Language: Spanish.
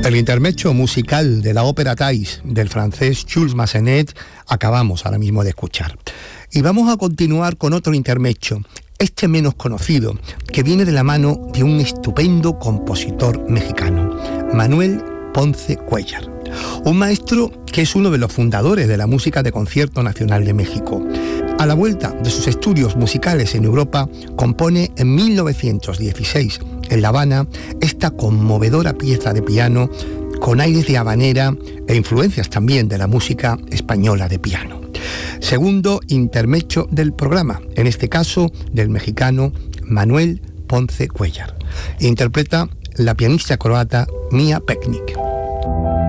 El intermezzo musical de la ópera Thais del francés Jules Massenet acabamos ahora mismo de escuchar. Y vamos a continuar con otro intermezzo, este menos conocido, que viene de la mano de un estupendo compositor mexicano, Manuel Ponce Cuéllar. Un maestro que es uno de los fundadores de la música de concierto nacional de México. A la vuelta de sus estudios musicales en Europa, compone en 1916, en La Habana, esta conmovedora pieza de piano con aires de habanera e influencias también de la música española de piano. Segundo intermezzo del programa, en este caso del mexicano Manuel Ponce Cuéllar. Interpreta la pianista croata Mia Peknik.